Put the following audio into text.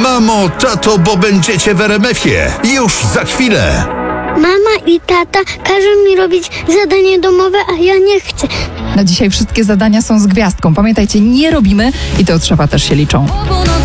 Mamo, tato, bo będziecie w RMF-ie. Już za chwilę. Mama i tata każą mi robić zadanie domowe, a ja nie chcę. Na dzisiaj wszystkie zadania są z gwiazdką. Pamiętajcie, nie robimy i te od szefa też się liczą.